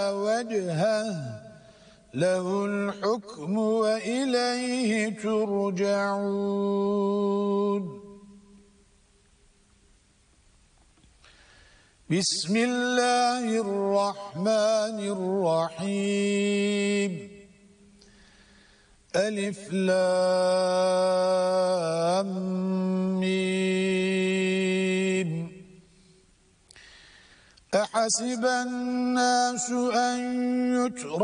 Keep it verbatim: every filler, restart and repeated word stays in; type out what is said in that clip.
وجهه له الحكم وإليه ترجعون. بسم الله الرحمن الرحيم. ألف لام ميم. أحسب الناس أن يتركوا